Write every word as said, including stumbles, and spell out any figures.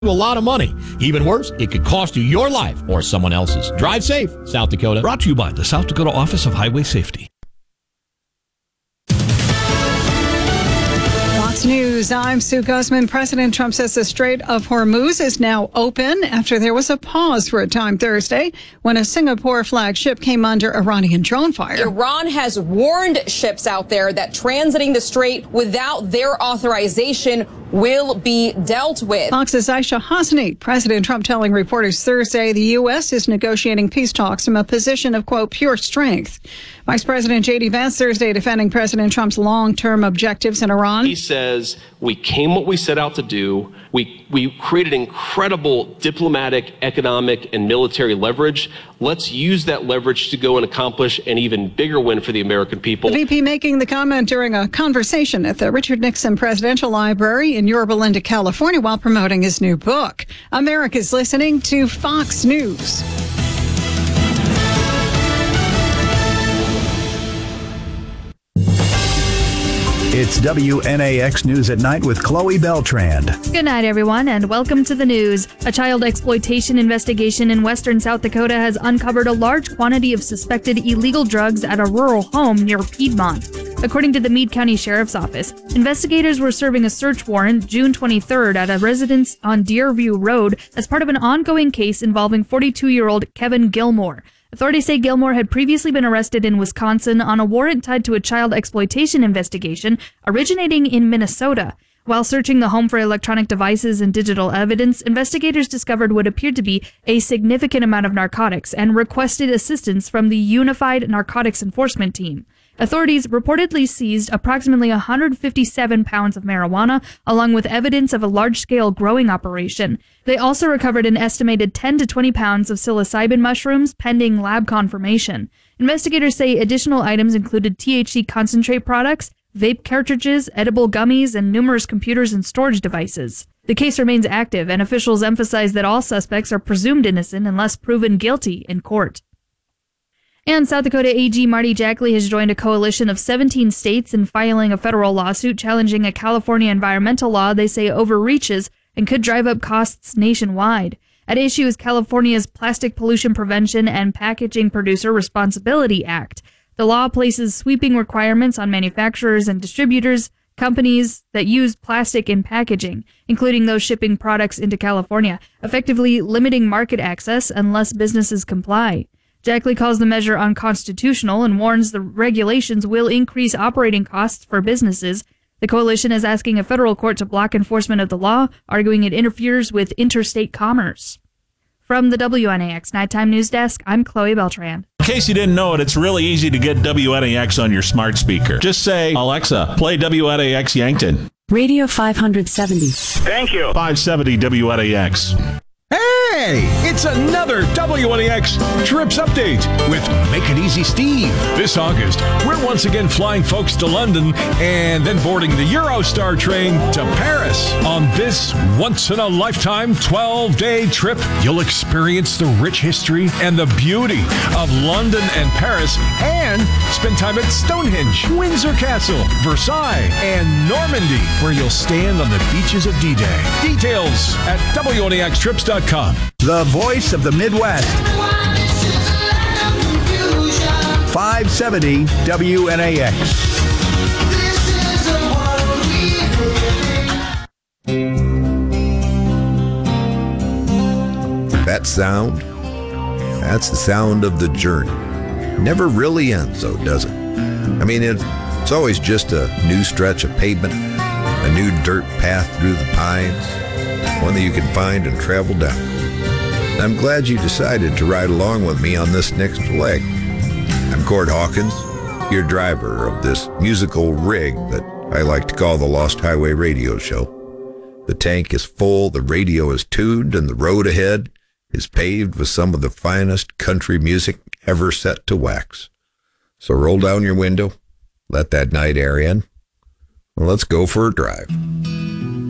A lot of money. Even worse, it could cost you your life or someone else's. Drive safe, South Dakota. Brought to you by the South Dakota Office of Highway Safety. Fox News, I'm Sue Guzman. President Trump says the Strait of Hormuz is now open after there was a pause for a time Thursday when a Singapore flagged ship came under Iranian drone fire. Iran has warned ships out there that transiting the strait without their authorization will be dealt with. Fox's Aisha Hasni. President Trump telling reporters Thursday the U S is negotiating peace talks from a position of, quote, pure strength. Vice President J D Vance Thursday defending President Trump's long-term objectives in Iran. He says, we came what we set out to do. We, we created incredible diplomatic, economic, and military leverage. Let's use that leverage to go and accomplish an even bigger win for the American people. The V P making the comment during a conversation at the Richard Nixon Presidential Library in Yorba Linda, California, while promoting his new book. America's listening to Fox News. It's W N A X News at Night with Chloe Beltrand. Good night, everyone, and welcome to the news. A child exploitation investigation in western South Dakota has uncovered a large quantity of suspected illegal drugs at a rural home near Piedmont. According to the Meade County Sheriff's Office, investigators were serving a search warrant June twenty-third at a residence on Deerview Road as part of an ongoing case involving forty-two-year-old Kevin Gilmore. Authorities say Gilmore had previously been arrested in Wisconsin on a warrant tied to a child exploitation investigation originating in Minnesota. While searching the home for electronic devices and digital evidence, investigators discovered what appeared to be a significant amount of narcotics and requested assistance from the Unified Narcotics Enforcement Team. Authorities reportedly seized approximately one hundred fifty-seven pounds of marijuana, along with evidence of a large-scale growing operation. They also recovered an estimated ten to twenty pounds of psilocybin mushrooms, pending lab confirmation. Investigators say additional items included T H C concentrate products, vape cartridges, edible gummies, and numerous computers and storage devices. The case remains active, and officials emphasize that all suspects are presumed innocent unless proven guilty in court. And South Dakota A G Marty Jackley has joined a coalition of seventeen states in filing a federal lawsuit challenging a California environmental law they say overreaches and could drive up costs nationwide. At issue is California's Plastic Pollution Prevention and Packaging Producer Responsibility Act. The law places sweeping requirements on manufacturers and distributors, companies that use plastic in packaging, including those shipping products into California, effectively limiting market access unless businesses comply. Jackley calls the measure unconstitutional and warns the regulations will increase operating costs for businesses. The coalition is asking a federal court to block enforcement of the law, arguing it interferes with interstate commerce. From the W N A X Nighttime News Desk, I'm Chloe Beltran. In case you didn't know it, it's really easy to get W N A X on your smart speaker. Just say, Alexa, play W N A X Yankton. Radio five seventy. Thank you. five seventy W N A X. Hey, it's another W N A X Trips Update with Make It Easy Steve. This August, we're once again flying folks to London and then boarding the Eurostar train to Paris. On this once-in-a-lifetime twelve-day trip, you'll experience the rich history and the beauty of London and Paris and spend time at Stonehenge, Windsor Castle, Versailles, and Normandy, where you'll stand on the beaches of D-Day. Details at W N A X trips dot com. The voice of the Midwest. five seventy W N A X. That sound, that's the sound of the journey. Never really ends, though, does it? I mean, it, it's always just a new stretch of pavement, a new dirt path through the pines, one that you can find and travel down. I'm glad you decided to ride along with me on this next leg. I'm Cord Hawkins, your driver of this musical rig that I like to call the Lost Highway Radio Show. The tank is full, the radio is tuned, and the road ahead is paved with some of the finest country music ever set to wax. So roll down your window, let that night air in, and let's go for a drive.